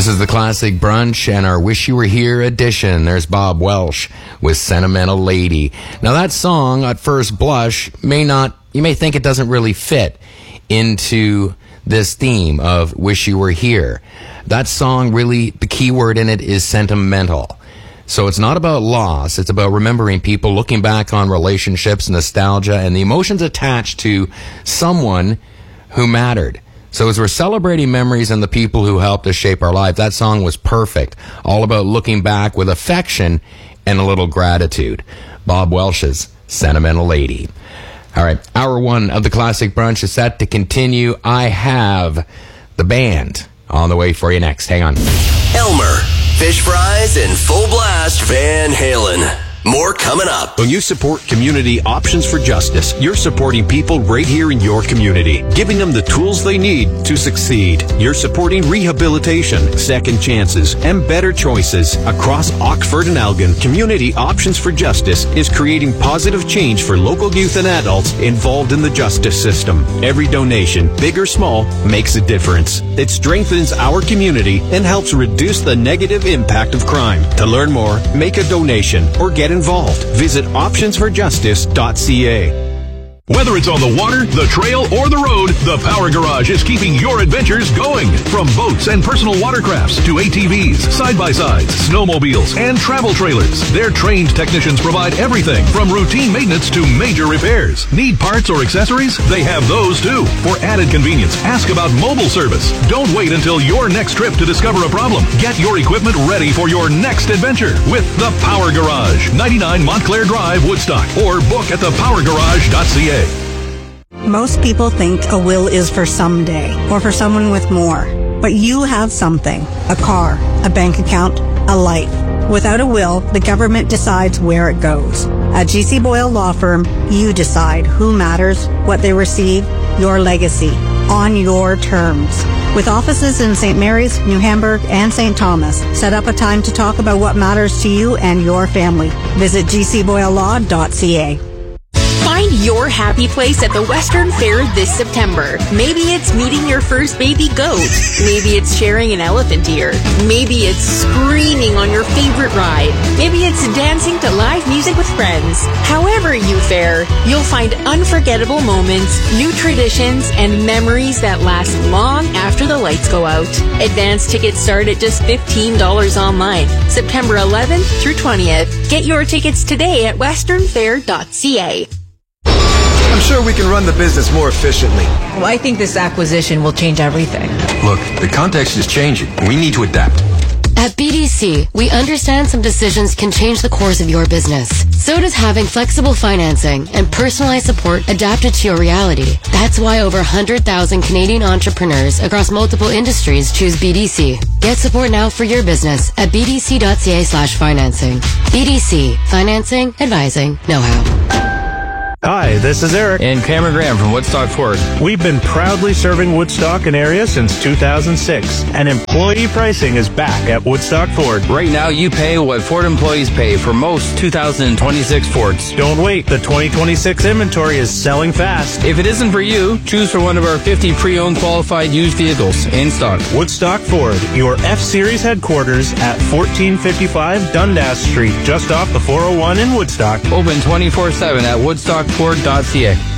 is the Classic Brunch and our Wish You Were Here edition. There's Bob Welsh with Sentimental Lady. Now that song, at first blush, you may think it doesn't really fit into this theme of Wish You Were Here. That song really, the key word in it is sentimental. So it's not about loss, it's about remembering people, looking back on relationships, nostalgia, and the emotions attached to someone who mattered. So as we're celebrating memories and the people who helped us shape our life, that song was perfect. All about looking back with affection and a little gratitude. Bob Welsh's Sentimental Lady. All right, hour one of the Classic Brunch is set to continue. I have the band on the way for you next. Hang on. Elmer, fish fries, and full blast Van Halen. More coming up. When you support Community Options for Justice, you're supporting people right here in your community, giving them the tools they need to succeed. You're supporting rehabilitation, second chances, and better choices. Across Oxford and Elgin, Community Options for Justice is creating positive change for local youth and adults involved in the justice system. Every donation, big or small, makes a difference. It strengthens our community and helps reduce the negative impact of crime. To learn more, make a donation or get involved. Visit optionsforjustice.ca. Whether it's on the water, the trail, or the road, the Power Garage is keeping your adventures going. From boats and personal watercrafts to ATVs, side-by-sides, snowmobiles, and travel trailers, their trained technicians provide everything from routine maintenance to major repairs. Need parts or accessories? They have those too. For added convenience, ask about mobile service. Don't wait until your next trip to discover a problem. Get your equipment ready for your next adventure with the Power Garage, 99 Montclair Drive, Woodstock, or book at thepowergarage.ca. Most people think a will is for someday or for someone with more. But you have something. A car, a bank account, a life. Without a will, the government decides where it goes. At GC Boyle Law Firm, you decide who matters, what they receive, your legacy, on your terms. With offices in St. Mary's, New Hamburg, and St. Thomas, set up a time to talk about what matters to you and your family. Visit gcboylelaw.ca. Find your happy place at the Western Fair this September. Maybe it's meeting your first baby goat. Maybe it's sharing an elephant ear. Maybe it's screaming on your favorite ride. Maybe it's dancing to live music with friends. However you fare, you'll find unforgettable moments, new traditions, and memories that last long after the lights go out. Advance tickets start at just $15 online, September 11th through 20th. Get your tickets today at westernfair.ca. I'm sure we can run the business more efficiently. Well, I think this acquisition will change everything. Look, the context is changing. We need to adapt. At BDC, we understand some decisions can change the course of your business. So does having flexible financing and personalized support adapted to your reality. That's why over 100,000 Canadian entrepreneurs across multiple industries choose BDC. Get support now for your business at bdc.ca/financing. BDC. Financing, advising, know-how. Hi, this is Eric. And Cameron Graham from Woodstock Ford. We've been proudly serving Woodstock and area since 2006, and employee pricing is back at Woodstock Ford. Right now, you pay what Ford employees pay for most 2026 Fords. Don't wait. The 2026 inventory is selling fast. If it isn't for you, choose for one of our 50 pre-owned qualified used vehicles in stock. Woodstock Ford, your F-Series headquarters at 1455 Dundas Street, just off the 401 in Woodstock. Open 24/7 at woodstockford.ca.